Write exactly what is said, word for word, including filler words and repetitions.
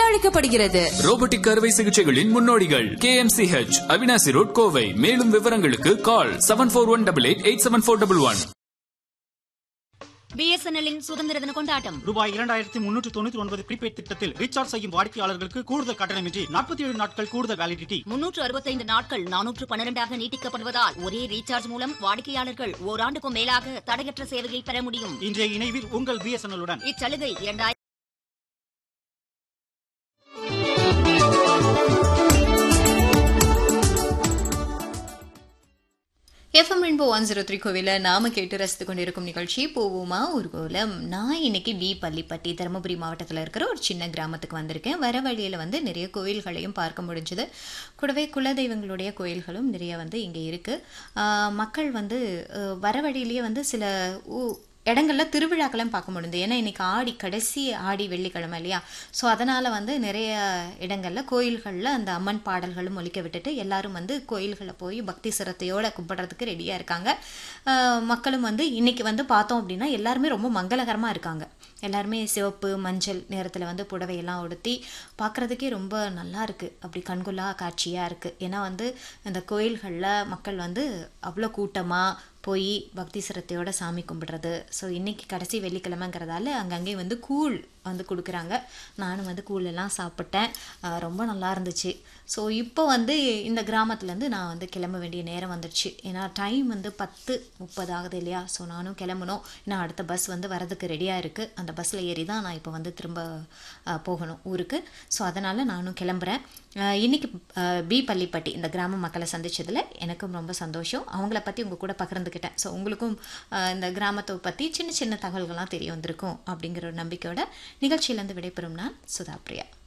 அழைக்கப்படுகிறது. ரோபோட்டிக் அறுவை சிகிச்சைகளின் முன்னோடிகள் K M C H, Avinashi road, Kovai. மேலும் விவரங்களுக்கு கால் seven four one double eight eight seven four double one. பிஎஸ்என்எல்லின் சுதந்திர தின கொண்டாட்டம். ரூபாய் இரண்டாயிரத்தி முன்னூற்று தொண்ணூற்றி ஒன்பது ப்ரீபெய்ட் திட்டத்தில் ரீசார்ஜ் செய்யும் வாடிக்கையாளர்களுக்கு கூடுதல் கட்டணமின்றி நாற்பத்தி ஏழு நாட்கள் கூடுதல் வேலிடிட்டி. முன்னூற்று அறுபத்தைந்து நாட்கள் நானூற்று பன்னிரண்டாக நீட்டிக்கப்படுவதால் ஒரே ரீசார்ஜ் மூலம் வாடிக்கையாளர்கள் ஓராண்டுக்கும் மேலாக தடையற்ற சேவையை பெற முடியும். இன்றைய இணைவில் உங்கள் பிஎஸ்என்எல் உடன். இச்சலுகை இரண்டாயிரம் FM rainbow one zero three கோவில நாம கேட்டு ரசித்து கொண்டிருக்கும் நிகழ்ச்சி போவோமா ஒரு கோலம். நான் இன்னைக்கு பி பள்ளிப்பட்டி தருமபுரி மாவட்டத்தில் இருக்கிற ஒரு சின்ன கிராமத்துக்கு வந்திருக்கேன். வர வழியில் வந்து நிறைய கோயில்களையும் பார்க்க முடிஞ்சது. கூடவே குலதெய்வங்களுடைய கோயில்களும் நிறைய வந்து இங்கே இருக்குது. மக்கள் வந்து வர வழியிலேயே வந்து சில இடங்கள்ல திருவிழாக்கெல்லாம் பார்க்க முடியுது. ஏன்னா இன்னைக்கு ஆடி கடைசி ஆடி வெள்ளிக்கிழமை இல்லையா. ஸோ அதனால் வந்து நிறைய இடங்களில் கோயில்களில் அந்த அம்மன் பாடல்களும் ஒலிக்க விட்டுட்டு எல்லாரும் வந்து கோயில்களில் போய் பக்தி சிரத்தையோடு கும்பிட்றதுக்கு ரெடியாக இருக்காங்க. மக்களும் வந்து இன்னைக்கு வந்து பார்த்தோம் அப்படின்னா எல்லாருமே ரொம்ப மங்களகரமாக இருக்காங்க. எல்லாருமே சிவப்பு மஞ்சள் நேரத்தில் வந்து புடவையெல்லாம் உடுத்தி பார்க்குறதுக்கே ரொம்ப நல்லா இருக்குது. அப்படி கண்கொள்ளா காட்சியாக இருக்குது. ஏன்னா வந்து இந்த கோயில்களில் மக்கள் வந்து அவ்வளோ கூட்டமாக போய் பக்தி சிரத்தையோட சாமி கும்பிடுறது. ஸோ இன்றைக்கி கடைசி வெள்ளிக்கிழமைங்கிறதால அங்கங்கே வந்து கூழ் வந்து கொடுக்குறாங்க. நானும் வந்து கூழெல்லாம் சாப்பிட்டேன். ரொம்ப நல்லா இருந்துச்சு. ஸோ இப்போ வந்து இந்த கிராமத்துலேருந்து நான் வந்து கிளம்ப வேண்டிய நேரம் வந்துடுச்சு. ஏன்னா டைம் வந்து பத்து முப்பது ஆகுது இல்லையா. ஸோ நானும் கிளம்பணும். ஏன்னா அடுத்த பஸ் வந்து வரதுக்கு ரெடியாக இருக்குது. அந்த பஸ்ஸில் ஏறி தான் நான் இப்போ வந்து திரும்ப போகணும் ஊருக்கு. ஸோ அதனால் நானும் கிளம்புறேன். இன்றைக்கி பி பள்ளிப்பட்டி இந்த கிராம மக்களை சந்தித்ததில் எனக்கும் ரொம்ப சந்தோஷம். அவங்கள பற்றி உங்கள் கூட பகிர்ந்துக்கிட்டேன். ஸோ உங்களுக்கும் இந்த கிராமத்தை பற்றி சின்ன சின்ன தகவல்கள்லாம் தெரிய வந்திருக்கும் அப்படிங்கிற ஒரு நம்பிக்கையோட நிகழ்ச்சியிலேருந்து விடைபெறும் நான் சுதா பிரியா.